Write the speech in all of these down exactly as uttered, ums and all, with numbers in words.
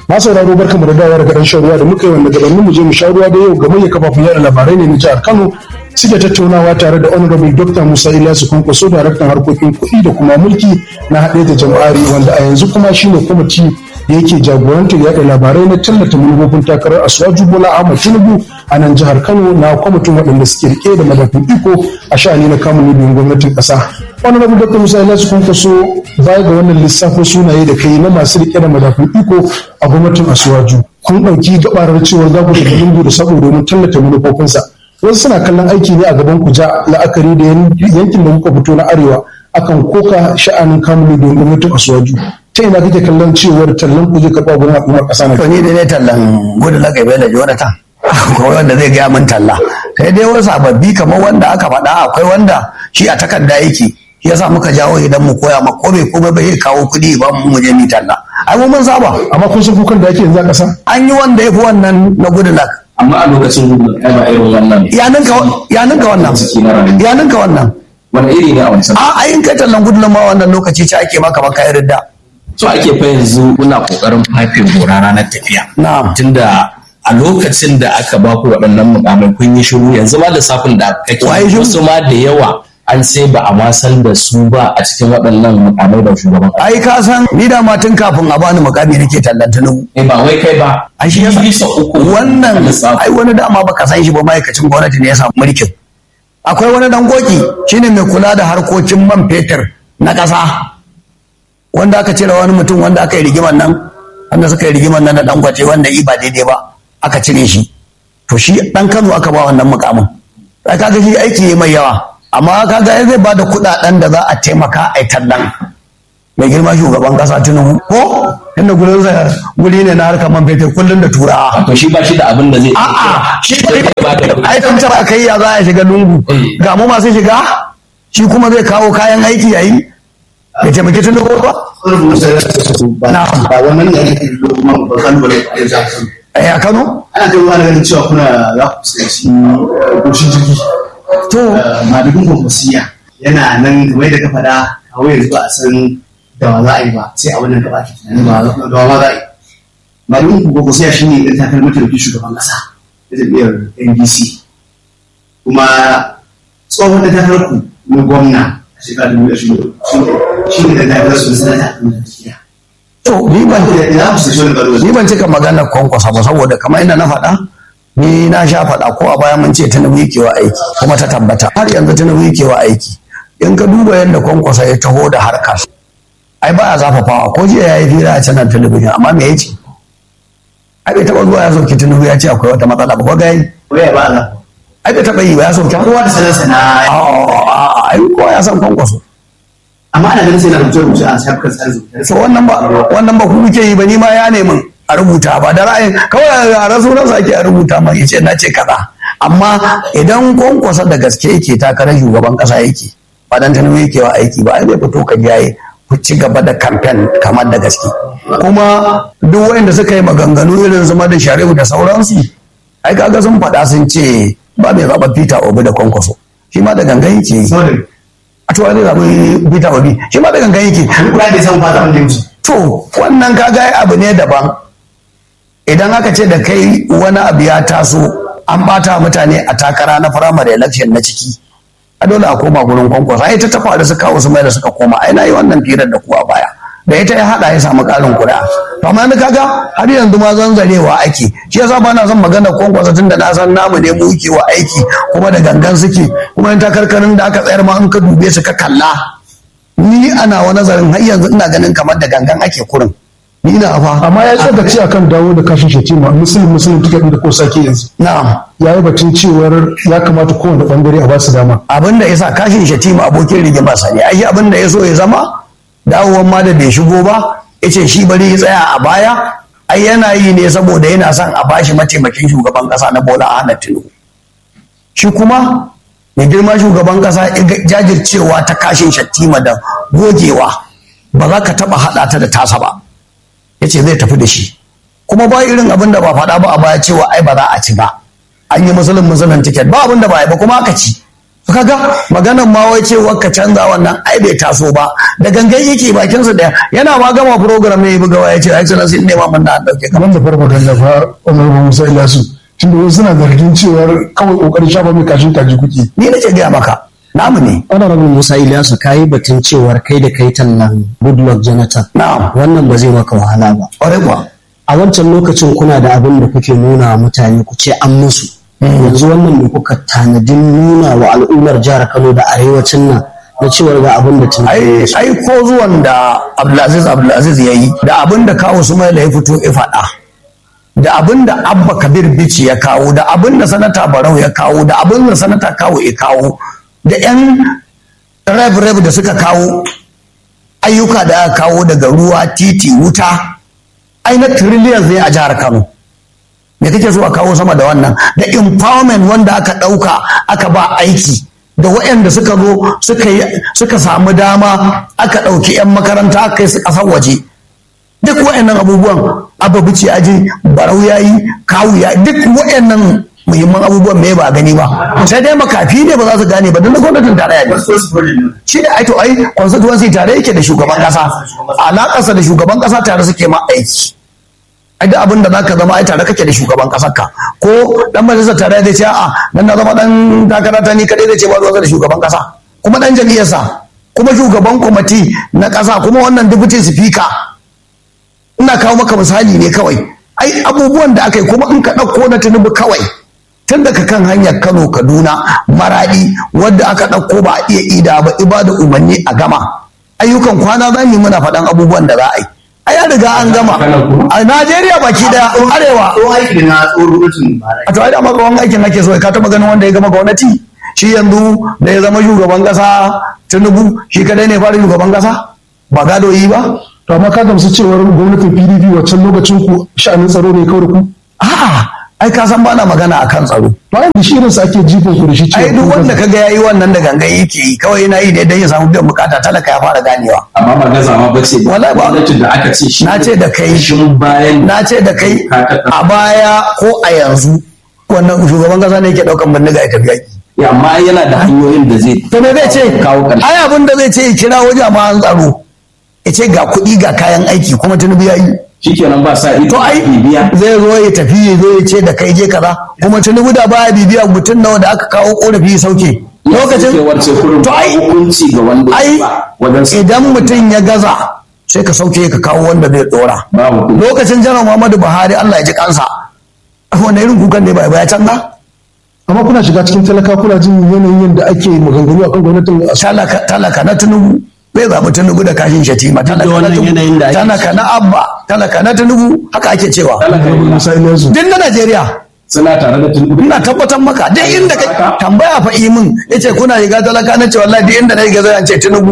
masu sauraro barkamu da dawowa daga dan shan ruwa da muka yi wanda gabanin mu je mu sha ruwa da yau game da kafafun yada labarai ne na jihar Kano suke tattaunawa tare da honorable Doctor Musa Ilyasu Kwankwaso daraktan harkokin kuɗi da kuma mulki na haɗe da jama'ari wanda a yanzu kuma shine kwamiti da yake jagorantar yada labarai na tallata manufofin takarar Asuwaju Bola Ahmad Tinubu a nan jihar Kano na kwamitin waɗanda suke rike da madafin iko a sha'ani na kamun nubin gwamnatin ƙasa. Honorable Doctor Musa Ilyasu Kwankwaso baya ga wannan lissafin sunaye da kai na masu rike da madafin iko a gwamnatin Asuwaju kun ɗauki gabarar cewar za ku da lungu da sabo domin tallata manufofinsa. Wasu suna kallon aiki ne a gaban ku ja la'akari da yankin da kuka fito na arewa akan koka sha'anin kamun nubin gwamnatin Asuwaju. Ta ina kake kallon cewar tallan ku zai karɓa gurin al'ummar ƙasa na? To ni dai ne tallan gudu na gabe da Jonathan. Akwai wanda zai gaya min talla. Sai dai wasu sababbi kamar wanda aka faɗa akwai wanda shi a takarda yake. Shi yasa muka jawo idan mu koya ma ko bai kuma bai kawo kuɗi ba mu je ni talla. Ai mu mun saba. Amma kun san kukan da ake yanzu a ƙasa? An yi wanda ya fi wannan na gudu lak. Amma a lokacin gudu ai ba irin wannan. Ya ninka ya ninka wannan. Ya ninka wannan. Wani iri ne a wancan? A ayin kai tallan gudu ma wannan lokaci ce ake maka maka irin da. So ake fa yanzu kuna kokarin fafe gora ranar tafiya. Na'am. Tunda a lokacin da aka ba ku waɗannan mukamai kun yi shiru yanzu ma lissafin da kake wasu ma da yawa an sai ba a ma san da su ba a cikin waɗannan mukamai da shugaban. Ai ka san ni da ma tun kafin a bani mukami nake tallan Tinubu. Eh ba wai kai ba. Ai shi yasa bisa uku wannan ai wani dama baka san shi ba ma'aikacin gwamnati ne ya samu mulkin. Akwai wani dan goki shine mai kula da harkokin man fetur na ƙasa. Wanda aka cire wani mutum wanda aka yi rigiman nan wanda suka yi rigiman nan da dan gwace wanda i ba daidai ba aka cire shi to shi dan Kano aka ba wannan mukamin sai kaga shi aiki mai yawa amma kaga zai ba da kudaden da za a taimaka a tallan mai girma shugaban kasa Tinubu ko inda gurin sa guri ne na harkar man fetur kullun da turawa to shi ba shi da abin da zai a'a shi ai kan tara kai ya za a shiga lungu ga mu masu shiga shi kuma zai kawo kayan aiki yayi ya taimake tun da ba? Na ba wannan ne ake kuma ba kalubale a yanzu a ya Kano? ana kai wani ganin cewa kuna za ku fuskanci goshin jirgi To madubin kwankwasiya yana nan kamar da ka faɗa a wai yanzu ba a san da wa za a yi ba sai a wannan gaba ke tunanin da wa ma za a yi madubin kwankwasiya shi ne ɗan takarar mataimakin shugaban ƙasa da jam'iyyar N D C kuma tsohon ɗan takarar ku na gwamna shekara dubu da shi shi ne da takarar su na sanata a Najeriya. to ni ban Ina ku sai gado. ni ban cika maganar kwankwasa ba saboda kamar ina na faɗa ni na sha faɗa ko a baya mun ce Tinubu yake wa aiki kuma ta tabbata har yanzu Tinubu yake wa aiki in ka duba yadda kwankwasa ya taho da harkar ai ba a zafafawa ko jiya ya yi fira a canar talabijin amma me ya ce ai bai taɓa zuwa ya sauke Tinubu ya ce akwai wata matsala ba ko ga yi Waya ba Allah. ai bai taɓa yi ba ya sauke Kowa da sanarsa na ai kowa ya san kwankwaso amma ana ganin sai na rubuce rubuce a shafukan sada zumunta. so wannan ba wannan ba ku ke yi ba ni ma ya nemi a rubuta ba da ra'ayin kawai a rasu ake a rubuta ma yace na ce kaza amma idan kwankwasa da gaske yake takarar shugaban kasa yake ba dan Tinubu yake wa aiki ba ai bai fito ka jaye ku ci gaba da kamfen kamar da gaske kuma duk wanda suka yi maganganu irin zuma da shari'u da sauransu ai kaga sun faɗa sun ce ba mai zaɓa Peter Obi da kwankwaso shi ma da gangan yake yi a to wani zaɓi Peter Obi shi ma da gangan yake Kula da san fata wanda yake. to wannan kaga abu ne daban idan aka ce da kai wani abu ya taso an bata mutane a takara na firamare election na ciki a dole a koma gurin kwankwasa ai ta tafa da suka kawo su mai da suka koma ai na yi wannan firar da kuwa baya da ita ya hada ya samu karin kuri'a to amma ni kaga har yanzu ma zanzarewa ake shi yasa ba na son magana kwankwasa tunda na san namu ne mu yake wa aiki kuma da gangan suke kuma in takarkarin da aka tsayar ma in ka dube su ka kalla ni ana wa nazarin har yanzu ina ganin kamar da gangan ake kurin ni ina fa amma ya tsagaci akan dawo da kashin shatima musulun musulun tuka da ko sake yanzu na'am ya yi batun cewar ya kamata kowane bangare a ba su dama abinda yasa kashin shatima abokin rigima sani ai abinda ya so ya zama dawowan ma da bai shigo ba yace shi bari ya tsaya a baya ai yana yi ne saboda yana son a bashi mataimakin shugaban kasa na Bola Ahmed Tinubu shi kuma mai girma shugaban kasa jajircewa ta kashin shatima da gogewa ba za ka taba hada ta da tasa ba yace zai tafi da shi kuma ba irin abin da ba faɗa ba a baya cewa ai ba za a ci ba an yi musulun musulun tiket ba abin da ba ba kuma aka ci kaga maganan ma wai cewa ka canza wannan ai bai taso ba da gangan yake bakin sa da yana ma gama program ne ya buga waya ce excellency ne ma mun da dauke kamar da farfaganda fa honorable Musa Ilyasu tunda wasu suna zargin cewar kawai kokarin shafa mai kashin kaji kuke ni nake gaya maka namu ne honorable Musa Ilyasu kayi batun cewar kai da kai tallan Goodluck Jonathan na'am wannan ba zai maka wahala ba ƙwarai kuwa a wancan lokacin kuna da abin da kuke nuna mutane ku ce an musu yanzu wannan ne kuka tanadin nuna wa al'ummar jihar Kano da arewacin nan na cewar ga abin da tun ai ai ko zuwan da Abdulaziz Abdulaziz yayi da abin da kawo Sumaila ya fito ya faɗa da abin da Abba Kabir Bichi ya kawo da abin da Sanata Barau ya kawo da abin da Sanata Kawo ya kawo da yan rev rev da suka kawo ayyuka da aka kawo daga ruwa titi wuta ai na trillions ne a jihar Kano me kake so a kawo sama da wannan da empowerment wanda aka ɗauka aka ba aiki da waɗanda suka zo suka suka samu dama aka ɗauki 'yan makaranta aka yi su ƙasar waje duk waɗannan abubuwan ababici aji barau ya yi kawu ya duk waɗannan muhimman abubuwan me ba gani ba sai dai makafi ne ba za su gane ba don na gwamnatin tarayya ne shi ne aito ai constituency tare yake da shugaban ƙasa alaƙarsa da shugaban ƙasa tare suke ma aiki ai da abin da zaka zama ai tare kake da shugaban kasar ka ko dan majalisar tare zai ce a'a dan na zama dan takara ta ni kadai zai ce ba ruwa da shugaban kasa kuma dan jam'iyyarsa kuma shugaban kwamiti na kasa kuma wannan deputy speaker ina kawo maka misali ne kawai ai abubuwan da aka yi kuma in ka dauko na Tinubu kawai tun daga kan hanyar Kano Kaduna Maradi wadda aka dauko ba a iya ida ba ibada umarni a gama ayyukan kwana zan yi muna faɗan abubuwan da za a yi a ya riga an gama a Najeriya baki daya arewa a to ai da maka wani aikin ake so ka taba ganin wanda ya gama gwamnati shi yanzu da ya zama shugaban kasa Tinubu shi kadai ne fara shugaban kasa ba gado yi ba to amma ka gamsu cewar gwamnatin P D P waccan lokacin ku sha'anin tsaro ne kawai ku a'a ai ka san bana magana akan tsaro to ai da shi irin sa ake jifin ku da shi ai duk wanda kaga yayi wannan da gangan yake yi kawai yana yi ne dan ya samu biyan bukata talaka ya fara ganewa amma ba gaza ma bace wallahi ba gwamnatin da aka ce shi na ce da kai shin bayan na ce da kai a baya ko a yanzu wannan shugaban kasa ne yake daukan bindiga ya tafi yaki ya amma yana da hanyoyin da zai to me zai ce kawo ƙarshe ai abin da zai ce ya kira wajen jama'an tsaro ya ce ga kuɗi ga kayan aiki kuma Tinubu ya yi shikenan ba sa ido to ai bibiya zai zo ya tafi ya zo ya ce da kai je kaza kuma Tinubu da baya bibiya mutum nawa da aka kawo korafi sauke lokacin to ai hukunci ga wanda ai idan mutum ya gaza sai ka sauke ka kawo wanda zai dora lokacin janar Muhammadu Buhari Allah ya ji kansa wanda irin kukan ne ba ya canza amma kuna shiga cikin talaka kuna jin yanayin yadda ake maganganu akan gwamnatin talaka talaka na Tinubu bai zaɓi Tinubu da kashin shatima talaka na Tinubu talaka na Abba talaka na Tinubu haka ake cewa duk na Najeriya suna tare da Tinubu ina tabbatar maka duk inda ka tambaya fa imin yace kuna riga talaka na ce wallahi duk inda na riga zai ce Tinubu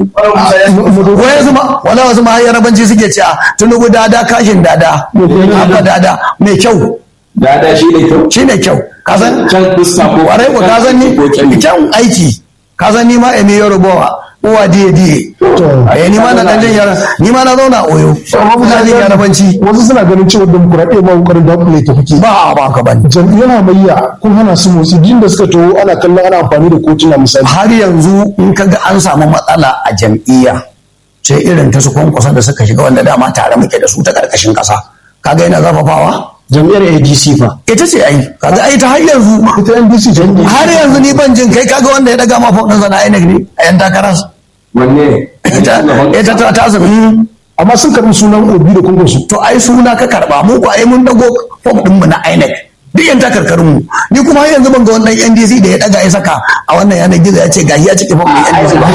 wai zuma wala wasu ma yarabanci suke cewa Tinubu dada kashin dada Abba dada mai kyau dada shi ne kyau shi ne kyau ka san can fuska ko warai ko ka san ni kyan aiki ka san ni ma emi yorubawa uwa diye diye eh ni ma na dan jin yara ni ma na zauna oyo na jin yarabanci wasu suna ganin cewa demokuraɗiyya ma kokarin dakule ta kuke ba ba ka bane jam'iyyar hamayya kun hana su motsi din da suka taho ana kallon ana amfani da kotuna misali har yanzu in ka ga an samu matsala a jam'iyya sai irin ta su kwankwasa da suka shiga wanda dama tare muke da su ta karkashin kasa kaga yana zafafawa jam'iyyar A D C fa ita ce ai kaga ai ta har yanzu ita N D C jam'iyya har yanzu ni ban jin kai kaga wanda ya daga ma fadin sana I N E C ne a yan takarar wanne ita ita ta ta zama amma sun karbi sunan Obi da Kwankwaso to ai suna ka karba mu ko ai mun dago fom din mu na I N E C duk yan takarkarin mu ni kuma har yanzu ban ga wannan N D C da ya daga ya saka a wannan yanar gizo ya ce gashi ya cike fom din N D C ba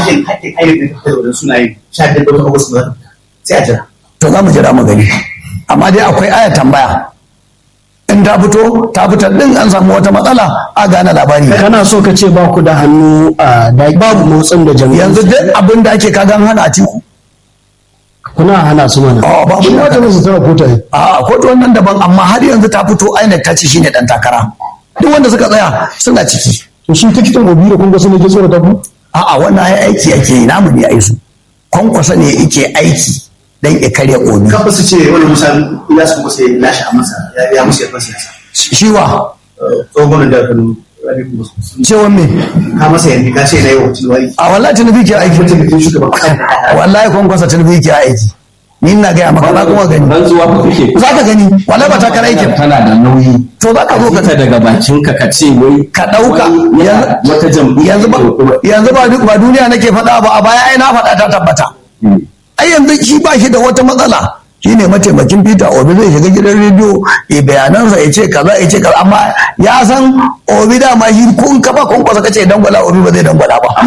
sai a jira to za mu jira mu gani amma dai akwai aya tambaya in ta fito ta fitar din an samu wata matsala a gane labari kana so ka ce ba ku da hannu a babu motsin da jami'an yanzu duk abin da ake kagan hana tiku kuna hana su mana a ba shi ma ta musu tana kota yi a kotu wannan daban amma har yanzu ta fito I N E C ta ce shine dan takara duk wanda suka tsaya suna ciki to su tikitin Obi da Kwankwaso ne ke tsora ta ku a'a wannan ai aiki ake yi namu ne ai su Kwankwaso ne yake aiki dan ya karya Obi kafa su ce wani musa ya su kuma sai lashe a masa ya musu ya fasa shiwa tsohon gwamnan da kano cewa me ka masa yanzu ka ce na yi wa tilwari a wallahi tunubi ke aiki mutum shugaban kasa wallahi kwankwasa tunubi ke aiki ni ina gaya maka za kuma gani rantsuwa ba kake za ka gani wallahi ba ta kara aikin tana da nauyi to za ka zo ka ta daga bakin ka ka ce wai ka ɗauka wata jam'iyya yanzu ba yanzu ba ba duniya nake faɗa ba a baya ai na faɗa ta tabbata ai yanzu shi ba shi da wata matsala shi ne mataimakin Peter Obi zai shiga gidan rediyo ya bayanansa ya ce kaza ya ce kaza amma ya san Obi da ma shi kun kafa kun kwasa kace dangwala Obi ba zai dangwala ba